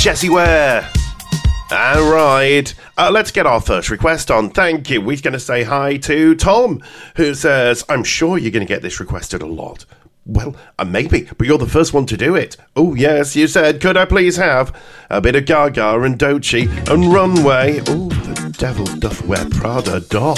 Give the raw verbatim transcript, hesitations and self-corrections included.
Jessie Ware. All right, uh, let's get our first request on. Thank you. We're going to say hi to Tom, who says, I'm sure you're going to get this requested a lot. Well, uh, maybe, but you're the first one to do it. Oh, yes, you said, could I please have a bit of Gaga and Doechii and Runway? Oh, the devil doth wear Prada doll.